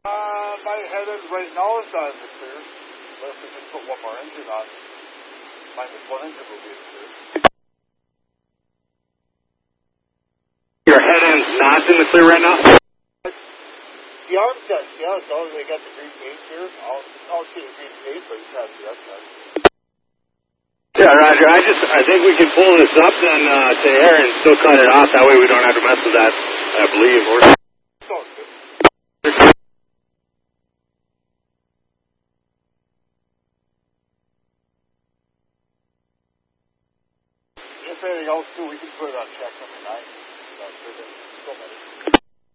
My head is right now is in the clear. Unless we just put one more engine on. Minus one engine will be in the clear. Your head end's not in the clear right now? The arm test, yeah, as long as they got the green paint here, I'll see the green paint, but it's not the rest of it. Yeah, Roger. I think we can pull this up then to air and still cut it off. That way we don't have to mess with that, I believe. Or Sounds good. If anything else, too, we can put it on check number 9. So many.